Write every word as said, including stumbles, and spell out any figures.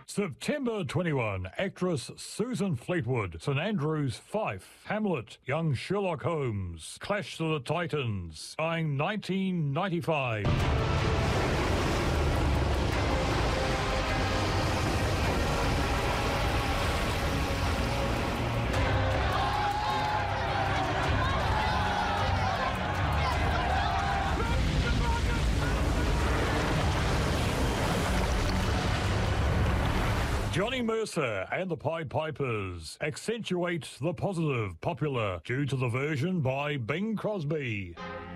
September twenty-first, actress Susan Fleetwood, Saint Andrews Fife, Hamlet, young Sherlock Holmes, Clash of the Titans, dying nineteen ninety-five. Johnny Mercer and the Pied Pipers accentuate the positive popular due to the version by Bing Crosby.